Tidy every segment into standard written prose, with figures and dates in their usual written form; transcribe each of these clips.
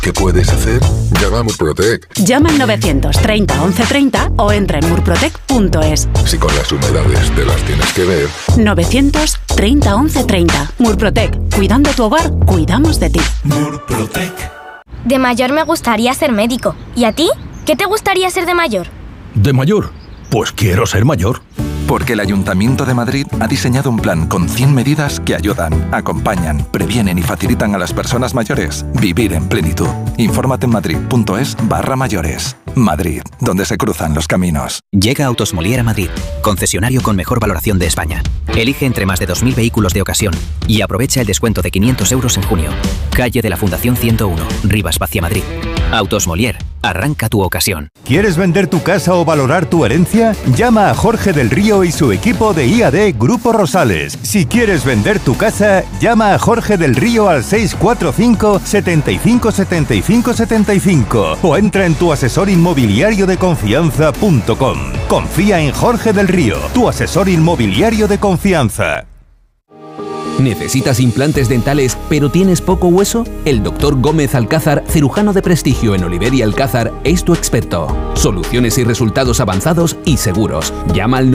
¿Qué puedes hacer? Llama a Murprotec. Llama al 930 1130 o entra en murprotec.es. Si con las humedades te las tienes que ver. 930 1130. Murprotec. Cuidando tu hogar, cuidamos de ti. Murprotec. De mayor me gustaría ser médico. ¿Y a ti? ¿Qué te gustaría ser de mayor? ¿De mayor? Pues quiero ser mayor. Porque el Ayuntamiento de Madrid ha diseñado un plan con 100 medidas que ayudan, acompañan, previenen y facilitan a las personas mayores vivir en plenitud. Infórmate en madrid.es/mayores. Madrid, donde se cruzan los caminos. Llega Autosmolier a Madrid, concesionario con mejor valoración de España. Elige entre más de 2.000 vehículos de ocasión y aprovecha el descuento de 500 euros en junio. Calle de la Fundación 101, Rivas Vacia, Madrid. Autosmolier, arranca tu ocasión. ¿Quieres vender tu casa o valorar tu herencia? Llama a Jorge del Río y su equipo de IAD Grupo Rosales. Si quieres vender tu casa, llama a Jorge del Río al 645 75 75 75 o entra en tu asesor inmobiliario de confianza.com. Confía en Jorge del Río, tu asesor inmobiliario de confianza. ¿Necesitas implantes dentales pero tienes poco hueso? El Dr. Gómez Alcázar, cirujano de prestigio en Oliver y Alcázar, es tu experto. Soluciones y resultados avanzados y seguros. Llama al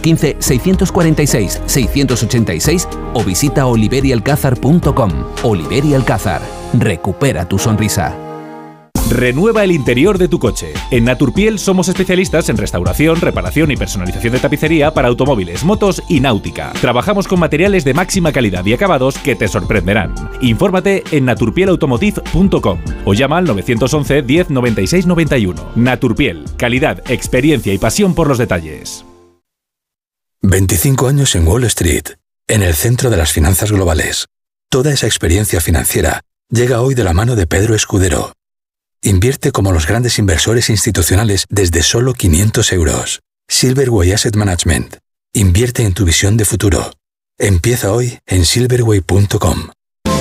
915-646-686 o visita oliverialcázar.com. Oliver y Alcázar. Recupera tu sonrisa. Renueva el interior de tu coche. En Naturpiel somos especialistas en restauración, reparación y personalización de tapicería para automóviles, motos y náutica. Trabajamos con materiales de máxima calidad y acabados que te sorprenderán. Infórmate en naturpielautomotive.com o llama al 911 10 96 91. Naturpiel, calidad, experiencia y pasión por los detalles. 25 años en Wall Street, en el centro de las finanzas globales. Toda esa experiencia financiera llega hoy de la mano de Pedro Escudero. Invierte como los grandes inversores institucionales desde solo 500 euros. Silverway Asset Management. Invierte en tu visión de futuro. Empieza hoy en silverway.com.